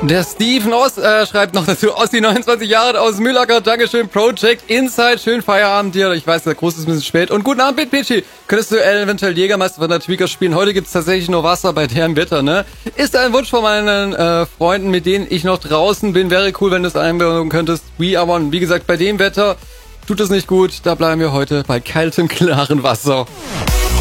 Der Steven Oss schreibt noch dazu, Ossi, 29 Jahre aus Mühlacker, Dankeschön, Project Inside, schönen Feierabend dir, ich weiß, der Gruß ist ein bisschen spät und guten Abend, Bitpichi, könntest du eventuell Jägermeister von der Tweaker spielen, heute gibt's tatsächlich nur Wasser bei deren Wetter, ne? Ist ein Wunsch von meinen Freunden, mit denen ich noch draußen bin, wäre cool, wenn du es einbauen könntest, We Are One, wie gesagt, bei dem Wetter tut es nicht gut, da bleiben wir heute bei kaltem, klaren Wasser.